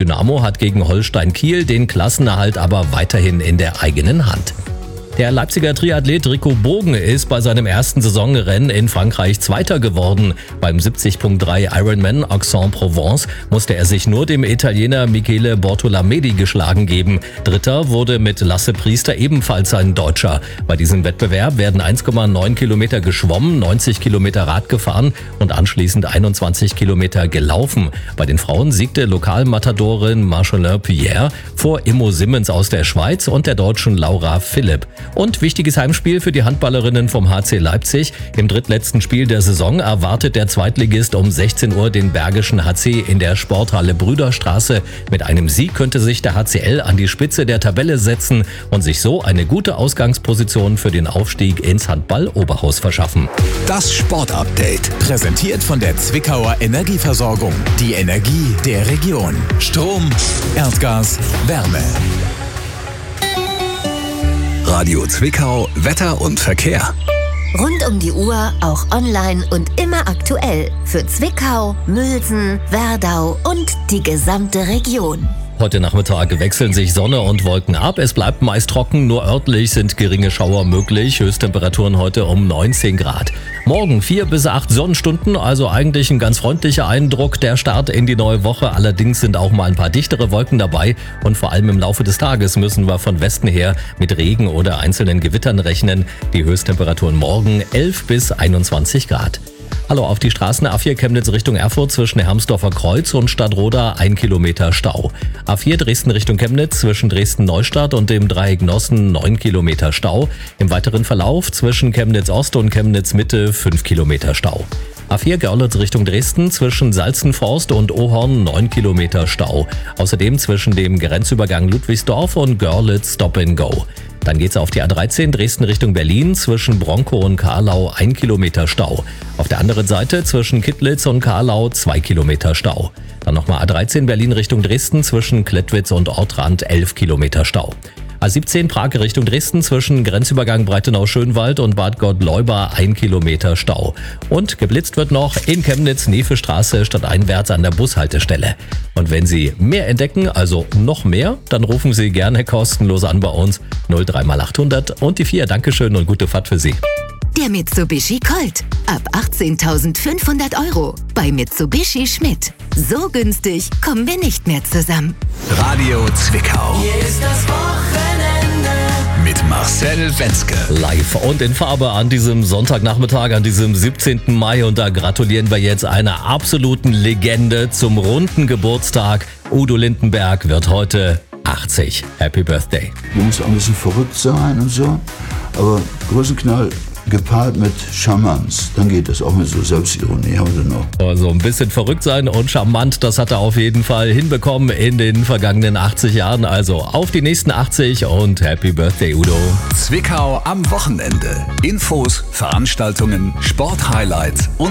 Dynamo hat gegen Holstein Kiel den Klassenerhalt aber weiterhin in der eigenen Hand. Der Leipziger Triathlet Rico Bogen ist bei seinem ersten Saisonrennen in Frankreich Zweiter geworden. Beim 70.3 Ironman Aix-en-Provence musste er sich nur dem Italiener Michele Bortolamedi geschlagen geben. Dritter wurde mit Lasse Priester ebenfalls ein Deutscher. Bei diesem Wettbewerb werden 1,9 Kilometer geschwommen, 90 Kilometer Rad gefahren und anschließend 21 Kilometer gelaufen. Bei den Frauen siegte Lokalmatadorin Marcelin Pierre vor Immo Simmons aus der Schweiz und der Deutschen Laura Philipp. Und wichtiges Heimspiel für die Handballerinnen vom HC Leipzig. Im drittletzten Spiel der Saison erwartet der Zweitligist um 16 Uhr den Bergischen HC in der Sporthalle Brüderstraße. Mit einem Sieg könnte sich der HCL an die Spitze der Tabelle setzen und sich so eine gute Ausgangsposition für den Aufstieg ins Handball-Oberhaus verschaffen. Das Sportupdate, präsentiert von der Zwickauer Energieversorgung. Die Energie der Region. Strom, Erdgas, Wärme. Radio Zwickau, Wetter und Verkehr. Rund um die Uhr, auch online und immer aktuell. Für Zwickau, Mülsen, Werdau und die gesamte Region. Heute Nachmittag wechseln sich Sonne und Wolken ab. Es bleibt meist trocken, nur örtlich sind geringe Schauer möglich. Höchsttemperaturen heute um 19 Grad. Morgen 4 bis 8 Sonnenstunden, also eigentlich ein ganz freundlicher Eindruck. Der Start in die neue Woche. Allerdings sind auch mal ein paar dichtere Wolken dabei. Und vor allem im Laufe des Tages müssen wir von Westen her mit Regen oder einzelnen Gewittern rechnen. Die Höchsttemperaturen morgen 11 bis 21 Grad. Hallo, auf die Straßen A4 Chemnitz Richtung Erfurt zwischen Hermsdorfer Kreuz und Stadtroda 1 Kilometer Stau. A4 Dresden Richtung Chemnitz zwischen Dresden-Neustadt und dem Dreieck Nossen 9 Kilometer Stau. Im weiteren Verlauf zwischen Chemnitz Ost und Chemnitz Mitte 5 Kilometer Stau. A4 Görlitz Richtung Dresden zwischen Salzenforst und Ohorn 9 Kilometer Stau. Außerdem zwischen dem Grenzübergang Ludwigsdorf und Görlitz Stop and Go. Dann geht's auf die A13 Dresden Richtung Berlin zwischen Bronkow und Karlau 1 Kilometer Stau. Auf der anderen Seite zwischen Kittlitz und Karlau 2 Kilometer Stau. Dann nochmal A13 Berlin Richtung Dresden zwischen Klettwitz und Ortrand 11 Kilometer Stau. A17 Prag Richtung Dresden zwischen Grenzübergang Breitenau-Schönwald und Bad Gottleuba 1 Kilometer Stau. Und geblitzt wird noch in Chemnitz Nevestraße stadteinwärts an der Bushaltestelle. Und wenn Sie mehr entdecken, also noch mehr, dann rufen Sie gerne kostenlos an bei uns 03x800 und die 4. Dankeschön und gute Fahrt für Sie. Der Mitsubishi Colt. Ab 18.500 € bei Mitsubishi Schmidt. So günstig kommen wir nicht mehr zusammen. Radio Zwickau. Hier ist das Wochenende. Mit Marcel Wenzke. Live und in Farbe an diesem Sonntagnachmittag, an diesem 17. Mai. Und da gratulieren wir jetzt einer absoluten Legende zum runden Geburtstag. Udo Lindenberg wird heute 80. Happy Birthday. Du musst auch ein bisschen verrückt sein und so, aber Größenknall gepaart mit Charmanz, dann geht das auch mit so Selbstironie heute noch. Also ein bisschen verrückt sein und charmant, das hat er auf jeden Fall hinbekommen in den vergangenen 80 Jahren. Also auf die nächsten 80 und Happy Birthday, Udo. Zwickau am Wochenende. Infos, Veranstaltungen, Sporthighlights und